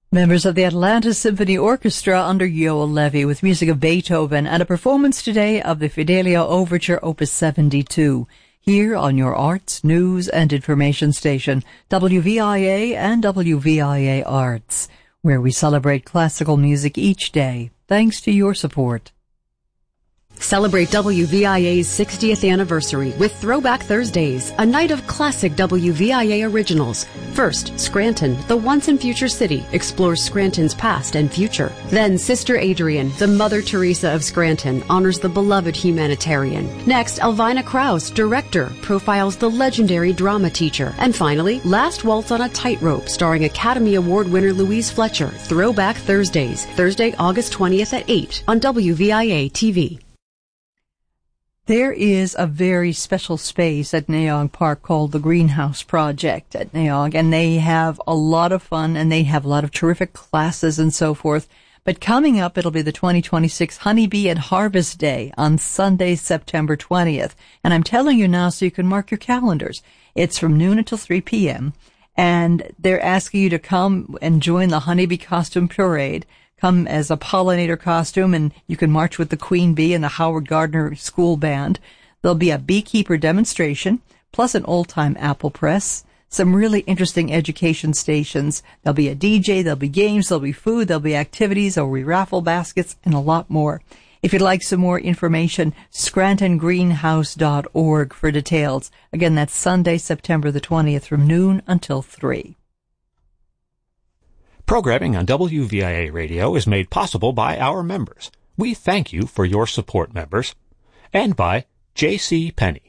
Members of the Atlanta Symphony Orchestra under Yoel Levy with music of Beethoven and a performance today of the Fidelio Overture Opus 72. Here on your arts, news, and information station, WVIA and WVIA Arts, where we celebrate classical music each day, thanks to your support. Celebrate WVIA's 60th anniversary with Throwback Thursdays, a night of classic WVIA originals. First, Scranton, the once and future city, explores Scranton's past and future. Then, Sister Adrian, the Mother Teresa of Scranton, honors the beloved humanitarian. Next, Elvina Krause, director, profiles the legendary drama teacher. And finally, Last Waltz on a Tightrope, starring Academy Award winner Louise Fletcher. Throwback Thursdays, Thursday, August 20th at 8 on WVIA TV. There is a very special space at Neog Park called the Greenhouse Project at Neog, and they have a lot of fun, and they have a lot of terrific classes and so forth. But coming up, it'll be the 2026 Honeybee and Harvest Day on Sunday, September 20th. And I'm telling you now so you can mark your calendars. It's from noon until 3 p.m., and they're asking you to come and join the Honeybee Costume Parade. Come as a pollinator costume, and you can march with the Queen Bee and the Howard Gardner School Band. There'll be a beekeeper demonstration, plus an old-time apple press, some really interesting education stations. There'll be a DJ, there'll be games, there'll be food, there'll be activities, there'll be raffle baskets, and a lot more. If you'd like some more information, scrantongreenhouse.org for details. Again, that's Sunday, September the 20th from noon until 3. Programming on WVIA Radio is made possible by our members. We thank you for your support, members. And by J.C. Penney.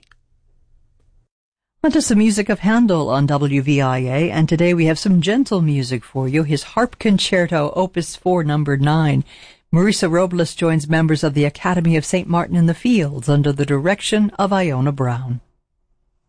On to some music of Handel on WVIA, and today we have some gentle music for you, his Harp Concerto, Opus 4, number 9. Marisa Robles joins members of the Academy of St. Martin in the Fields under the direction of Iona Brown.